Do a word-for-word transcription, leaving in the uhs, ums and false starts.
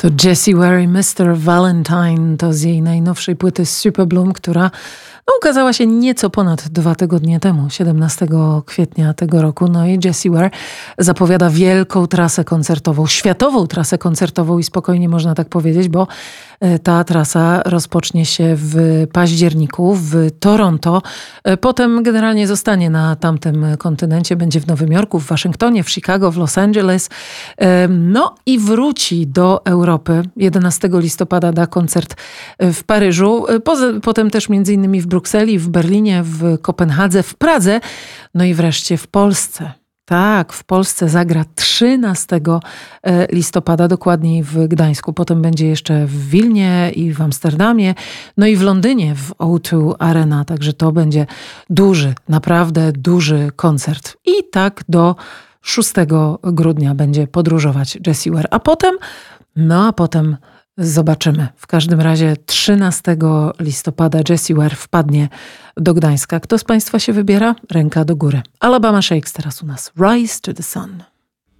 To Jessie Ware i mister Valentine, to z jej najnowszej płyty Super Bloom, która no, ukazała się nieco ponad dwa tygodnie temu, siedemnastego kwietnia tego roku. No i Jessie Ware zapowiada wielką trasę koncertową, światową trasę koncertową i spokojnie można tak powiedzieć, bo ta trasa rozpocznie się w październiku w Toronto. Potem generalnie zostanie na tamtym kontynencie, będzie w Nowym Jorku, w Waszyngtonie, w Chicago, w Los Angeles. No i wróci do Europy. jedenastego listopada da koncert w Paryżu. Potem też między innymi w Brukseli, w Berlinie, w Kopenhadze, w Pradze. No i wreszcie w Polsce. Tak, w Polsce zagra trzynastego listopada, dokładniej w Gdańsku. Potem będzie jeszcze w Wilnie i w Amsterdamie, no i w Londynie w O dwa Arena. Także to będzie duży, naprawdę duży koncert. I tak do szóstego grudnia będzie podróżować Jessie Ware. A potem, no a potem zobaczymy. W każdym razie trzynastego listopada Jessie Ware wpadnie do Gdańska. Kto z Państwa się wybiera? Ręka do góry. Alabama Shakes teraz u nas. Rise to the Sun.